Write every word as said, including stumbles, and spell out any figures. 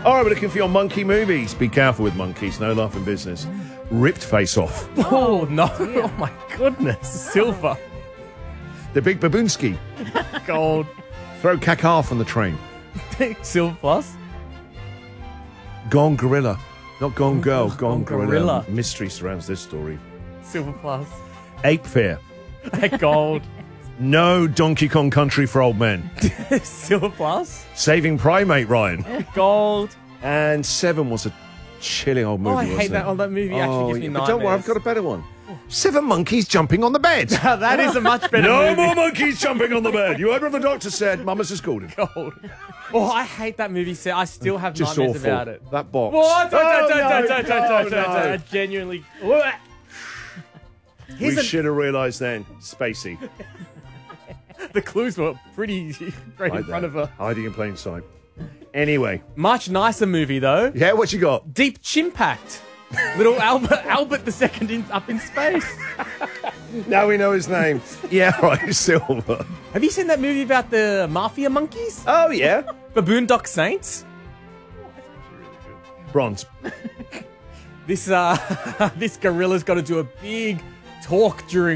All right, we're looking for your monkey movies. Be careful with monkeys. No laughing business. Ripped Face Off. Oh, no. Oh, my goodness. Silver. The Big Baboonski. Gold. Throw Kakar from the train. Silver plus. Gone Gorilla. Not Gone Girl. Gone, Gone gorilla. Gorilla. Mystery surrounds this story. Silver plus. Ape Fair. Gold. No Donkey Kong Country for Old Men. Silver plus. Saving Primate Ryan. Gold. And Seven was a chilling old movie. Oh, I wasn't hate that. it? Oh, that movie actually Oh, gives me yeah, nightmares. but don't worry, I've got a better one. Seven monkeys jumping on the bed. That is a much better No movie. more monkeys jumping on the bed. You heard what the doctor said. Mama's just called him. Gold. Oh, I hate that movie. So I still have Just nightmares awful. about it. That box. What? Don't, Oh, don't, no, don't, don't, don't, no, don't, don't, no. I genuinely. We Here's a- should have realised then. Spacey. The clues were pretty right in Like front that. of her. Hiding in plain sight. Anyway. Much nicer movie though. Yeah, what you got? Deep Chimpact. Little Albert, Albert the Second in, up in space. Now we know his name. Yeah, right, Silver. Have you seen that movie about the mafia monkeys? Oh, yeah. Baboon Dock Saints. Bronze. This uh, this gorilla's got to do a big talk during.